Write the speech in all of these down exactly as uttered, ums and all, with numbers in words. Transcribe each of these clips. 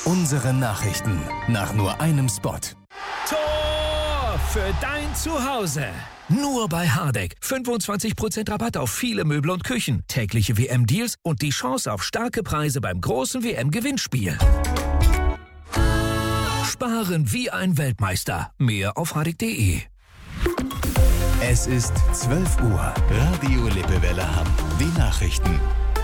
Unsere Nachrichten nach nur einem Spot. Tor für dein Zuhause. Nur bei Hardegg. fünfundzwanzig Prozent Rabatt auf viele Möbel und Küchen. Tägliche W M-Deals und die Chance auf starke Preise beim großen W M-Gewinnspiel. Sparen wie ein Weltmeister. Mehr auf hardegg punkt de. Es ist zwölf Uhr. Radio Lippewelle Hamm. Die Nachrichten.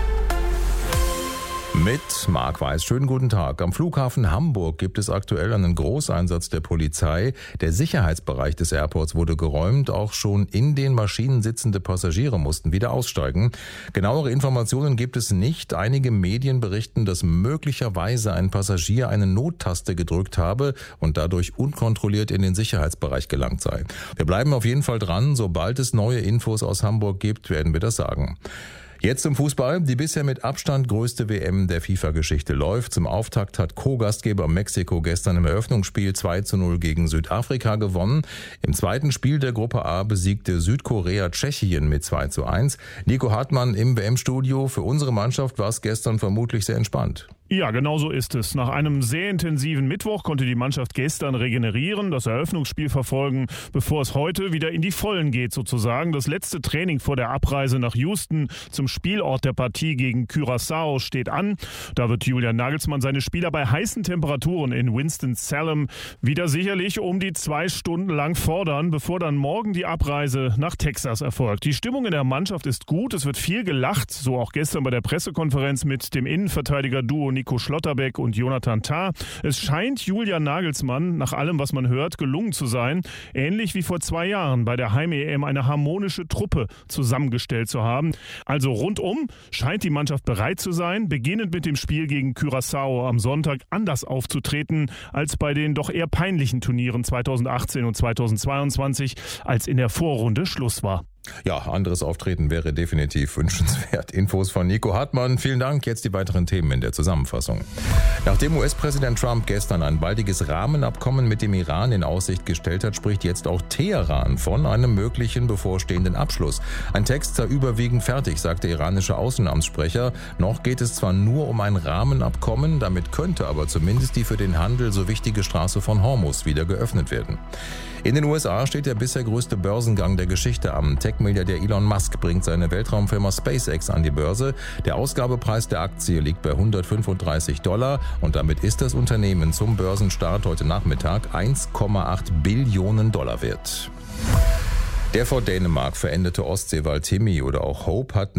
Mit Marc Weiß. Schönen guten Tag. Am Flughafen Hamburg gibt es aktuell einen Großeinsatz der Polizei. Der Sicherheitsbereich des Airports wurde geräumt. Auch schon in den Maschinen sitzende Passagiere mussten wieder aussteigen. Genauere Informationen gibt es nicht. Einige Medien berichten, dass möglicherweise ein Passagier eine Nottaste gedrückt habe und dadurch unkontrolliert in den Sicherheitsbereich gelangt sei. Wir bleiben auf jeden Fall dran. Sobald es neue Infos aus Hamburg gibt, werden wir das sagen. Jetzt zum Fußball. Die bisher mit Abstand größte W M der FIFA-Geschichte läuft. Zum Auftakt hat Co-Gastgeber Mexiko gestern im Eröffnungsspiel zwei zu null gegen Südafrika gewonnen. Im zweiten Spiel der Gruppe A besiegte Südkorea Tschechien mit zwei zu eins. Nico Hartmann im W M-Studio. Für unsere Mannschaft war es gestern vermutlich sehr entspannt. Ja, genau so ist es. Nach einem sehr intensiven Mittwoch konnte die Mannschaft gestern regenerieren, das Eröffnungsspiel verfolgen, bevor es heute wieder in die Vollen geht sozusagen. Das letzte Training vor der Abreise nach Houston zum Spielort der Partie gegen Curaçao steht an. Da wird Julian Nagelsmann seine Spieler bei heißen Temperaturen in Winston-Salem wieder sicherlich um die zwei Stunden lang fordern, bevor dann morgen die Abreise nach Texas erfolgt. Die Stimmung in der Mannschaft ist gut, es wird viel gelacht, so auch gestern bei der Pressekonferenz mit dem Innenverteidiger-Duo Nico Schlotterbeck und Jonathan Tah. Es scheint Julian Nagelsmann, nach allem, was man hört, gelungen zu sein, ähnlich wie vor zwei Jahren bei der Heim-E M eine harmonische Truppe zusammengestellt zu haben. Also rundum scheint die Mannschaft bereit zu sein, beginnend mit dem Spiel gegen Curaçao am Sonntag anders aufzutreten als bei den doch eher peinlichen Turnieren zweitausendachtzehn und zweitausendzweiundzwanzig, als in der Vorrunde Schluss war. Ja, anderes Auftreten wäre definitiv wünschenswert. Infos von Nico Hartmann. Vielen Dank. Jetzt die weiteren Themen in der Zusammenfassung. Nachdem U S-Präsident Trump gestern ein baldiges Rahmenabkommen mit dem Iran in Aussicht gestellt hat, spricht jetzt auch Teheran von einem möglichen bevorstehenden Abschluss. Ein Text sei überwiegend fertig, sagt der iranische Außenamtssprecher. Noch geht es zwar nur um ein Rahmenabkommen, damit könnte aber zumindest die für den Handel so wichtige Straße von Hormuz wieder geöffnet werden. In den U S A steht der bisher größte Börsengang der Geschichte am. Tech-Milliardär Elon Musk bringt seine Weltraumfirma SpaceX an die Börse. Der Ausgabepreis der Aktie liegt bei hundertfünfunddreißig Dollar und damit ist das Unternehmen zum Börsenstart heute Nachmittag eins Komma acht Billionen Dollar wert. Der vor Dänemark verendete Ostseewal Timmy oder auch Hope hat